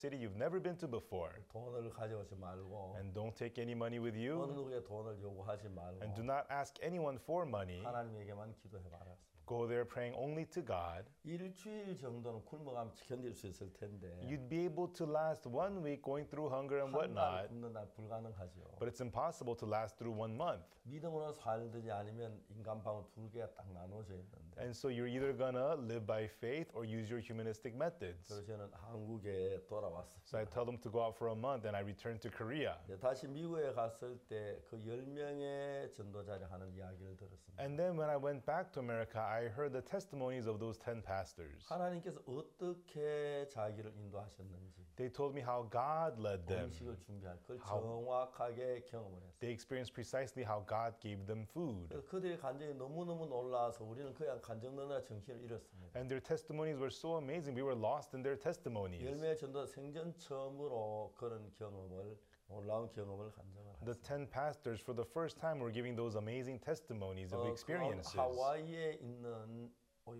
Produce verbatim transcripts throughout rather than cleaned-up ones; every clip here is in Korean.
city you've never been to before. 돈을 가져오지 말고 And don't take any money with 어느 you. 누구의 돈을 요구하지 말고 And do not ask anyone for money. 하나님에게만 기도해 봐라. Go there praying only to God. 일주일 정도는 굶어가면 견딜 수 있을 텐데 You'd be able to last one week going through hunger and 한 달 whatnot. 굶는 날 불가능하죠. But it's impossible to last through one month. 믿음으로 살든지 아니면 인간방울 두 개가 딱 나눠져 있는데 And so you're either gonna live by faith or use your humanistic methods. 그래서 저는 한국에 돌아왔어요. So I tell them to go out for a month and I return to Korea. 다시 미국에 갔을 때 그 열 명의 전도자를 하는 이야기를 들었습니다. And then when I went back to America, I heard the testimonies of those ten pastors. 하나님께서 어떻게 자기를 인도하셨는지 They told me how God led them. 음식을 준비할 그걸 정확하게 경험을 했어요. They experienced precisely how God gave them food. 그래서 그들의 간증이 너무너무 놀라서 우리는 그냥 간증 넣느라 정신을 잃었습니다. And their testimonies were so amazing. We were lost in their testimonies. 열매 전도 생전 처음으로 그런 경험을 놀라운 경험을 간증을 The 했어요. ten pastors, for the first time, were giving those amazing testimonies of 어, experiences. 그 하와이에 있는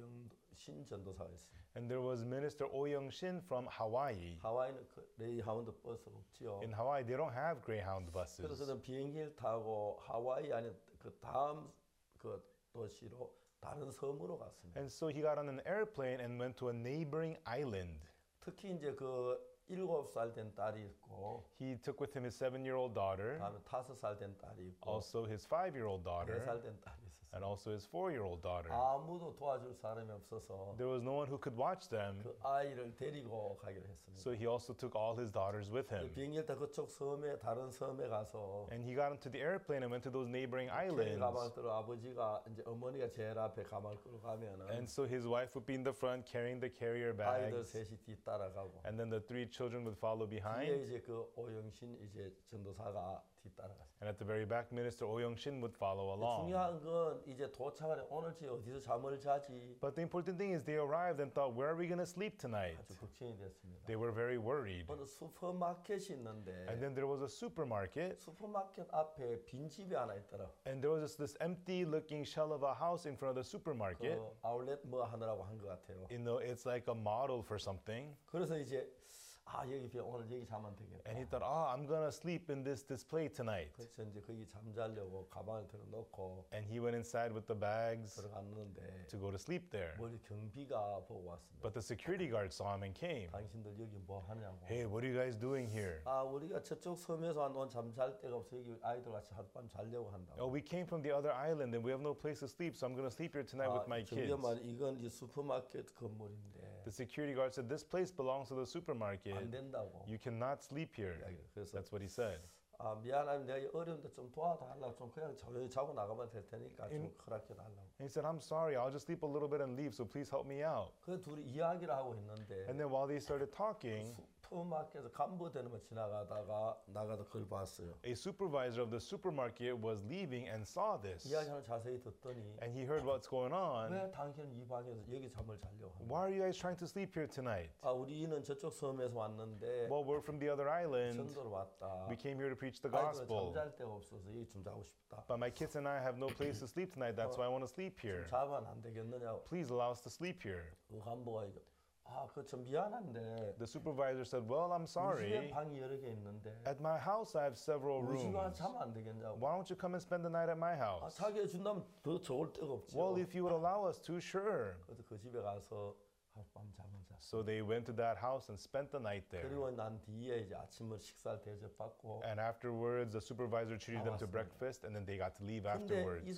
오영신 전도사가 있습니다. And there was Minister Oh Young-shin from Hawaii. 하와이는 그 레이하운드 버스가 없지요. In Hawaii, they don't have Greyhound 그래서 buses. 저는 비행기를 타고 하와이 안에 그 다음 그 도시로 다른 섬으로 갔습니다. And so he got on an airplane and went to a neighboring island. 특히 이제 그 일곱 살 된 딸이 있고 He took with him his seven-year-old daughter, 다음에 다섯 살 된 딸이 있고 also his five-year-old 네 daughter, 살 된 딸이 있었어요. and also his four-year-old daughter. 아무도 도와줄 사람이 없어서 There was no one who could watch them, 그 아이를 데리고 가기로 했습니다. so he also took all his daughters with him. 비행기를 타 그쪽 섬에 다른 섬에 가서 And he got into the airplane and went to those neighboring 가방을 islands. 들어 아버지가 이제 어머니가 제일 앞에 가방을 끌고 가면은 And so his wife would be in the front carrying the carrier 아이들 bags, 셋이 뒤따라가고 and then the three children would follow 뒤에 behind. 이제 그 오영신 이제 전도사가 뒤따라갔어요. And at the very back, Minister Oh Young-shin would follow along. 중요한 건 이제 도착을 해 오늘 지 어디서 잠을 자지 But the important thing is they arrived and thought, where are we going to sleep tonight? 아주 걱정이 됐습니다. They were very worried. 어느 슈퍼마켓이 있는데 And then there was a supermarket, 슈퍼마켓 앞에 빈 집이 하나 있더라. and there was this, this empty-looking shell of a house in front of the supermarket. 그 아울렛 뭐 하느라고 한 것 같아요. You know, it's like a model for something. 그래서 이제 아 여기 비- 오늘 여기 자면 되겠다. And he thought, oh, I'm going to sleep in this display tonight. 그래서 이제 거기 잠자려고 가방을 들어놓고 And he went inside with the bags 들어갔는데 to go to sleep there. 머리 경비가 보고 왔습니다. But the security guard saw him and came. 당신들 여기 뭐 하냐고. Hey, what are you guys doing here? 아 우리가 저쪽 섬에서 온 잠잘 데가 없어 여기 아이들 같이 하룻밤 자려고 한다고. Oh, we came from the other island and we have no place to sleep, so I'm going to sleep here tonight with my 저기가 kids. 말 이건 이 슈퍼마켓 건물인데 The security guard said, this place belongs to the 안 supermarket. 된다고. You cannot sleep here. 그래서 That's what he said. 아 미안하면 내가 어려운데 좀 도와달라고 좀 그냥 조용히 자고 나가면 될 테니까 좀 허락해 달라고. And he said, I'm sorry, I'll just sleep a little bit and leave, so please help me out. 그 둘이 이야기를 하고 있는데 And then while they started talking, 슈퍼마켓에서 간부되는 거 지나가다가 나가다 그걸 봤어요. a supervisor of the supermarket was leaving and saw this. 이야기를 자세히 듣더니 And he heard what's going on. 왜 당신은 이 방에서 여기 잠을 자려고 하냐. Why are you guys trying to sleep here tonight? 아 우리는 저쪽 섬에서 왔는데 Well, we're from the other island. 전도로 왔다. We came here to preach the 아이들은 gospel. 잠잘 데가 없어서 여기 좀 자고 싶다. But my kids and I have no place to sleep tonight. That's why I want to sleep here. 자면 안 되겠느냐고. Please allow us to sleep here. 그 간부가 이거 아, 그 좀 미안한데 The supervisor said, well, I'm 우리 집에 sorry. 방이 여러 개 있는데 At my house, I have several 우리 집에 rooms. 자면 안 되겠냐고. Why don't you come and spend the night at my 아, house? 자기 해준다면 더 좋을 데가 없죠. Well, if you would allow us to, sure. 그래서 그 집에 가서 하룻밤 잠을 잤어. So they went to that house and spent the night there. 그리고 난 뒤에 이제 아침을 식사를 대접받고 And afterwards, the supervisor treated them to 나왔습니다. breakfast, and then they got to leave 근데 이 afterwards.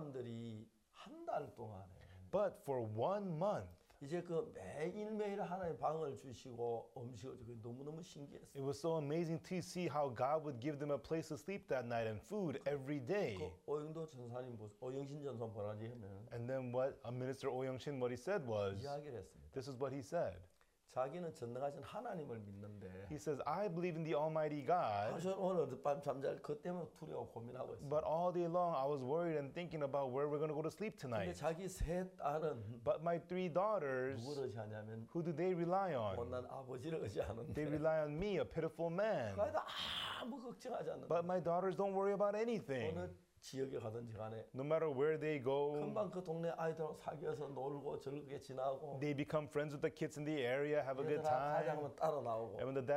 사람들이 한 달 동안에 But for one month, 이제 그 매일매일 하나님 방을 주시고 음식을 주고 너무너무 신기했어요. it was so amazing to see how God would give them a place to sleep that night and food every day. 그 오영도 전사님, 뭐- 오영신 전사 보라지 하면 And then what a minister Oh Young-shin, what he said was, 이야기를 했습니다. this is what he said. 자기는 전능하신 하나님을 믿는데 He says, I believe in the Almighty God, 저는 오늘 어젯밤 잠잘 그 때문에 두려워 고민하고 있어요. but all day long I was worried and thinking about where we're going to go to sleep 근데 tonight. 자기 세 딸은 But my three daughters, 누구를 의지하냐면 who do they rely on? 못난 아버지를 의지하는데 They rely on me, a pitiful man. 그래도 아무 걱정하지 않는다. But my daughters don't worry about anything. 어느 지역에 가든지 간에 No matter where they go, 금방 그 동네 아이들하고 사귀어서 놀고 즐겁게 지나고 they become friends with the kids in the area, have a good 얘들아 가자 time. 하면 따라 나오고 And when the